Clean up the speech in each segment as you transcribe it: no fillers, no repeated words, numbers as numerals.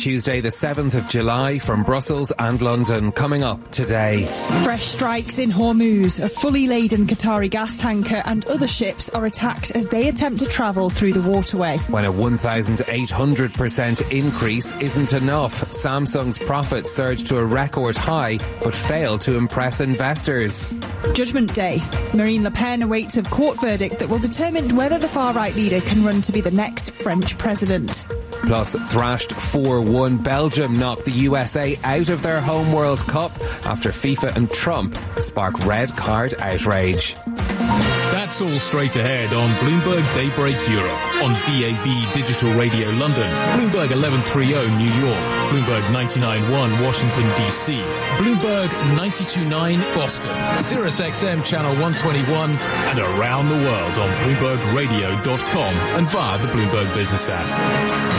Tuesday, the 7th of July, from Brussels and London. Coming up today. Fresh strikes in Hormuz. A fully laden Qatari gas tanker and other ships are attacked as they attempt to travel through the waterway. When a 1,800% increase isn't enough, Samsung's profits surged to a record high, but failed to impress investors. Judgment Day. Marine Le Pen awaits a court verdict that will determine whether the far-right leader can run to be the next French president. Plus, thrashed 4-1, Belgium knocked the USA out of their home World Cup after FIFA and Trump spark red card outrage. That's all straight ahead on Bloomberg Daybreak Europe, on DAB Digital Radio London, Bloomberg 1130 New York, Bloomberg 99.1 Washington DC, Bloomberg 92.9 Boston, Sirius XM Channel 121, and around the world on BloombergRadio.com and via the Bloomberg Business app.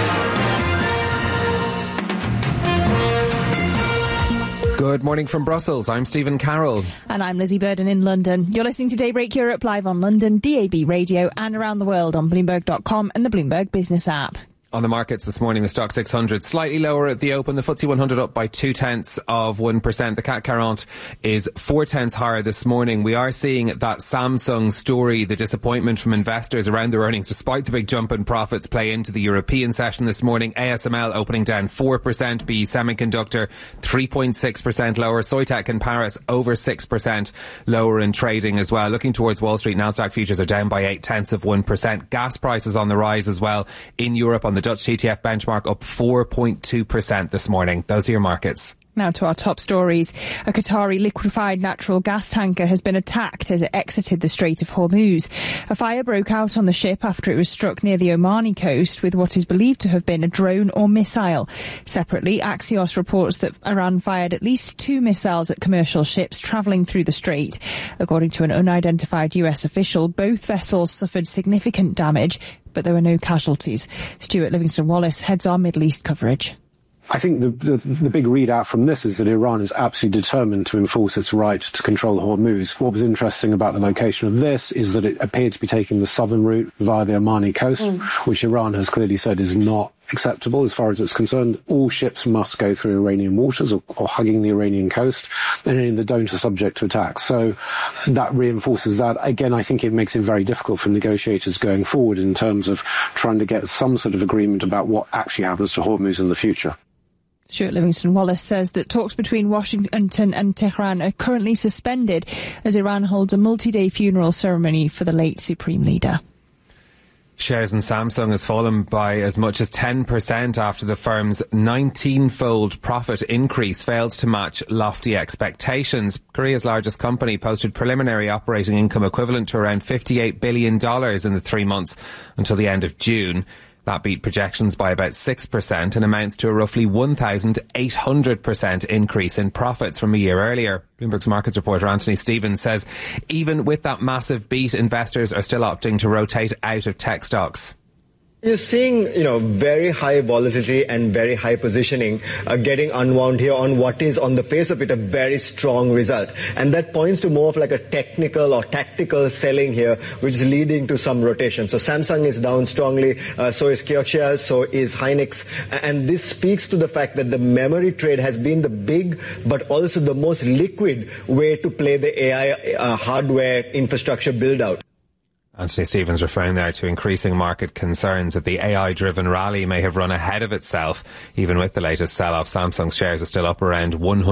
Good morning from Brussels. I'm Stephen Carroll. And I'm Lizzie Burden in London. You're listening to Daybreak Europe live on London, DAB Radio, and around the world on Bloomberg.com and the Bloomberg Business app. On the markets this morning, the Stock 600 slightly lower at the open. The FTSE 100 up by 0.2%. The CAC 40 is 0.4 higher this morning. We are seeing that Samsung story, the disappointment from investors around their earnings, despite the big jump in profits, play into the European session this morning. ASML opening down 4%. BE Semiconductor 3.6% lower. Soitec in Paris over 6% lower in trading as well. Looking towards Wall Street, Nasdaq futures are down by 0.8%. Gas prices on the rise as well in Europe. On the Dutch TTF benchmark up 4.2% this morning. Those are your markets. Now to our top stories. A Qatari liquefied natural gas tanker has been attacked as it exited the Strait of Hormuz. A fire broke out on the ship after it was struck near the Omani coast with what is believed to have been a drone or missile. Separately, Axios reports that Iran fired at least 2 missiles at commercial ships travelling through the strait. According to an unidentified US official, both vessels suffered significant damage, but there were no casualties. Stuart Livingston-Wallace heads our Middle East coverage. I think the big readout from this is that Iran is absolutely determined to enforce its right to control Hormuz. What was interesting about the location of this is that it appeared to be taking the southern route via the Omani coast, which Iran has clearly said is not acceptable as far as it's concerned. All ships must go through Iranian waters or hugging the Iranian coast, and any that don't are subject to attack. So that reinforces that. Again, I think it makes it very difficult for negotiators going forward in terms of trying to get some sort of agreement about what actually happens to Hormuz in the future. Stuart Livingston-Wallace says that talks between Washington and Tehran are currently suspended as Iran holds a multi-day funeral ceremony for the late Supreme Leader. Shares in Samsung has fallen by as much as 10% after the firm's 19-fold profit increase failed to match lofty expectations. Korea's largest company posted preliminary operating income equivalent to around $58 billion in the 3 months until the end of June. That beat projections by about 6% and amounts to a roughly 1,800% increase in profits from a year earlier. Bloomberg's markets reporter Anthony Stevens says even with that massive beat, investors are still opting to rotate out of tech stocks. You're seeing, very high volatility and very high positioning getting unwound here on what is, on the face of it, a very strong result. And that points to more of like a technical or tactical selling here, which is leading to some rotation. So Samsung is down strongly, so is Kioxia, so is Hynix. And this speaks to the fact that the memory trade has been the big, but also the most liquid way to play the AI hardware infrastructure build out. Anthony Stevens referring there to increasing market concerns that the AI-driven rally may have run ahead of itself. Even with the latest sell-off, Samsung's shares are still up around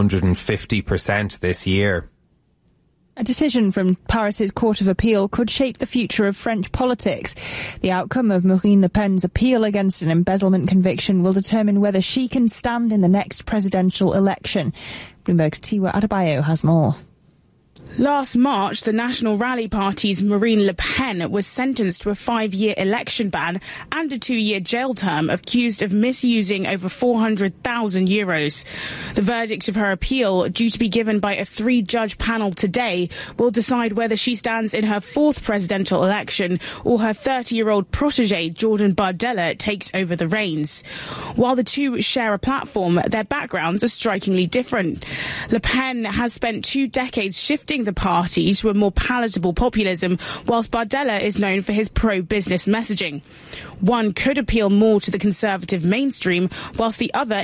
150% this year. A decision from Paris's Court of Appeal could shape the future of French politics. The outcome of Marine Le Pen's appeal against an embezzlement conviction will determine whether she can stand in the next presidential election. Bloomberg's Tiwa Adebayo has more. Last March, the National Rally Party's Marine Le Pen was sentenced to a 5-year election ban and a 2-year jail term, accused of misusing over €400,000. The verdict of her appeal, due to be given by a 3-judge panel today, will decide whether she stands in her 4th presidential election or her 30-year-old protege, Jordan Bardella, takes over the reins. While the two share a platform, their backgrounds are strikingly different. Le Pen has spent 2 decades shifting the party to a more palatable populism, whilst Bardella is known for his pro-business messaging. One could appeal more to the conservative mainstream, whilst the other